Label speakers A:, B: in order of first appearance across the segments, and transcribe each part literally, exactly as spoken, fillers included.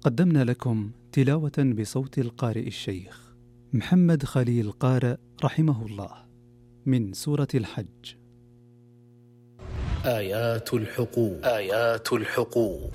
A: قدمنا لكم تلاوة بصوت القارئ الشيخ محمد خليل قارئ رحمه الله من سورة الحج.
B: آيات الحقوق آيات الحقوق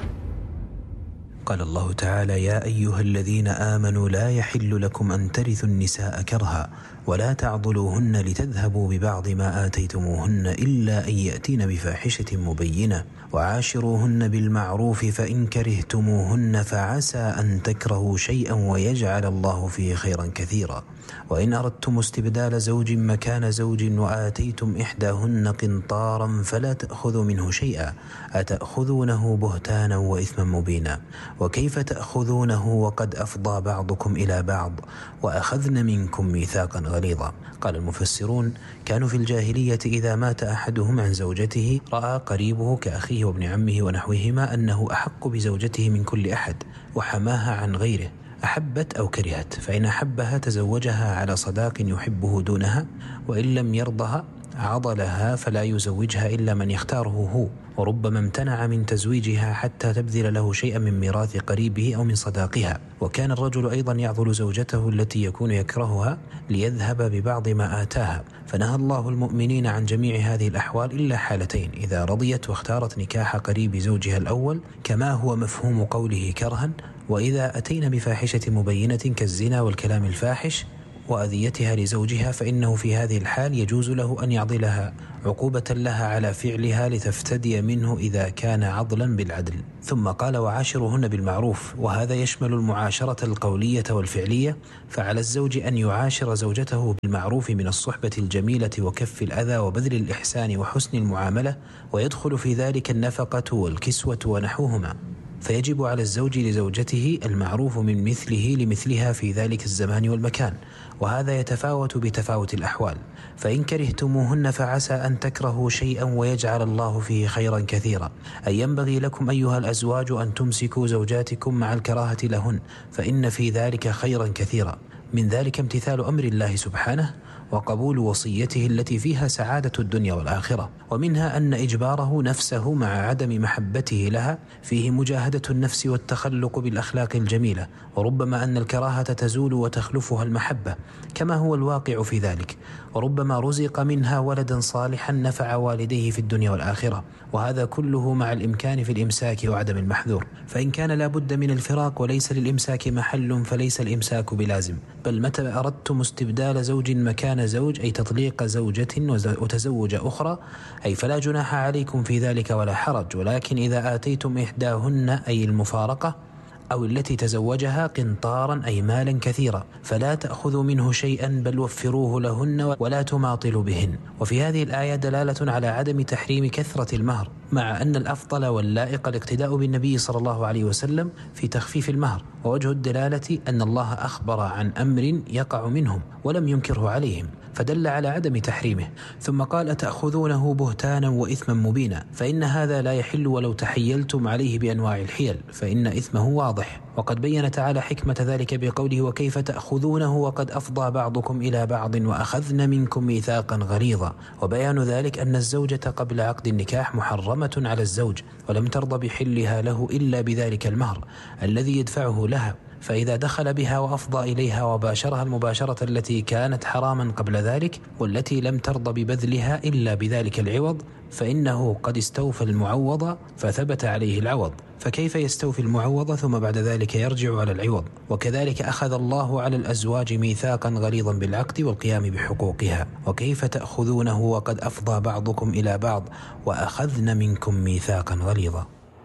C: قال الله تعالى: يا أيها الذين آمنوا لا يحل لكم أن ترثوا النساء كرها ولا تعضلوهن لتذهبوا ببعض ما آتيتموهن إلا أن يأتين بفاحشة مبينة وعاشروهن بالمعروف فإن كرهتموهن فعسى أن تكرهوا شيئا ويجعل الله فيه خيرا كثيرا وإن أردتم استبدال زوج مكان زوج وآتيتم إحداهن قنطارا فلا تأخذوا منه شيئا أتأخذونه بهتانا وإثما مبينا وكيف تأخذونه وقد أفضى بعضكم إلى بعض وأخذن منكم ميثاقا غليظا. قال المفسرون: كانوا في الجاهلية إذا مات أحدهم عن زوجته رأى قريبه كأخيه وابن عمه ونحوهما أنه أحق بزوجته من كل أحد وحماها عن غيره، أحبت أو كرهت، فإن أحبها تزوجها على صداق يحبه دونها، وإن لم يرضها عضلها فلا يزوجها إلا من يختاره هو، وربما امتنع من تزويجها حتى تبذل له شيئا من ميراث قريبه أو من صداقها. وكان الرجل أيضا يعضل زوجته التي يكون يكرهها ليذهب ببعض ما آتاها، فنهى الله المؤمنين عن جميع هذه الأحوال إلا حالتين: إذا رضيت واختارت نكاح قريب زوجها الأول كما هو مفهوم قوله كرها، وإذا أتينا بفاحشة مبينة كالزنا والكلام الفاحش وأذيتها لزوجها فإنه في هذه الحال يجوز له أن يعضلها عقوبة لها على فعلها لتفتدي منه إذا كان عضلا بالعدل. ثم قال: وعاشروهن بالمعروف، وهذا يشمل المعاشرة القولية والفعلية، فعلى الزوج أن يعاشر زوجته بالمعروف من الصحبة الجميلة وكف الأذى وبذل الإحسان وحسن المعاملة، ويدخل في ذلك النفقة والكسوة ونحوهما، فيجب على الزوج لزوجته المعروف من مثله لمثلها في ذلك الزمان والمكان، وهذا يتفاوت بتفاوت الأحوال. فإن كرهتموهن فعسى أن تكرهوا شيئا ويجعل الله فيه خيرا كثيرا. أي ينبغي لكم أيها الأزواج أن تمسكوا زوجاتكم مع الكراهة لهن، فإن في ذلك خيرا كثيرا. من ذلك امتثال أمر الله سبحانه وقبول وصيته التي فيها سعادة الدنيا والآخرة، ومنها أن إجباره نفسه مع عدم محبته لها فيه مجاهدة النفس والتخلق بالأخلاق الجميلة، وربما أن الكراهة تزول وتخلفها المحبة كما هو الواقع في ذلك، وربما رزق منها ولدا صالحا نفع والديه في الدنيا والآخرة، وهذا كله مع الإمكان في الإمساك وعدم المحذور. فإن كان لا بد من الفراق وليس للإمساك محل فليس الإمساك بلازم، بل متى أردتم استبدال زوج مكان زوج أي تطليق زوجة وتزوج أخرى أي فلا جناح عليكم في ذلك ولا حرج، ولكن إذا آتيتم إحداهن أي المفارقة أو التي تزوجها قنطارا أي مالا كثيرا فلا تأخذوا منه شيئا بل وفروه لهن ولا تماطلوا بهن. وفي هذه الآية دلالة على عدم تحريم كثرة المهر، مع أن الأفضل واللائق الاقتداء بالنبي صلى الله عليه وسلم في تخفيف المهر، ووجه الدلالة أن الله أخبر عن أمر يقع منهم ولم ينكره عليهم فدل على عدم تحريمه. ثم قال: أتأخذونه بهتانا وإثما مبينا، فإن هذا لا يحل ولو تحيلتم عليه بأنواع الحيل فإن إثمه واضح. وقد بين تعالى حكمة ذلك بقوله: وكيف تأخذونه وقد أفضى بعضكم إلى بعض وأخذن منكم ميثاقا غليظا. وبيان ذلك أن الزوجة قبل عقد النكاح محرمة على الزوج ولم ترضى بحلها له إلا بذلك المهر الذي يدفعه لها، فإذا دخل بها وأفضى إليها وباشرها المباشرة التي كانت حراما قبل ذلك والتي لم ترضى ببذلها إلا بذلك العوض فإنه قد استوفى المعوض فثبت عليه العوض، فكيف يستوفي المعوض ثم بعد ذلك يرجع على العوض؟ وكذلك أخذ الله على الأزواج ميثاقا غليظا بالعقد والقيام بحقوقها. وكيف تأخذونه وقد أفضى بعضكم إلى بعض وأخذن منكم ميثاقا غليظا.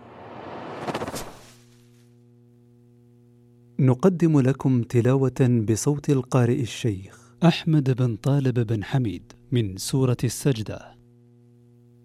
A: نقدم لكم تلاوة بصوت القارئ الشيخ أحمد بن طالب بن حميد من سورة السجدة.